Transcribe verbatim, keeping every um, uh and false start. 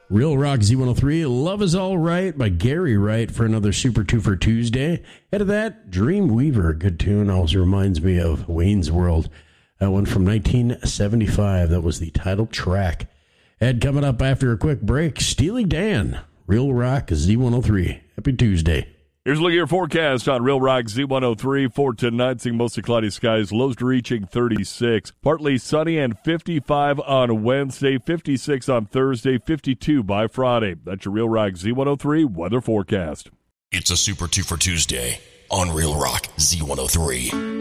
Real Rock Z one oh three, Love Is All Right by Gary Wright for another Super Two for Tuesday. Ahead of that, Dreamweaver, a good tune, always reminds me of Wayne's World. That one from nineteen seventy-five, that was the title track. And coming up after a quick break, Steely Dan, Real Rock Z one oh three. Happy Tuesday. Here's a look at your forecast on Real Rock Z one oh three for tonight. Seeing mostly cloudy skies, lows reaching thirty-six. Partly sunny and fifty-five on Wednesday, fifty-six on Thursday, fifty-two by Friday. That's your Real Rock Z one oh three weather forecast. It's a Super two for Tuesday on Real Rock Z one oh three.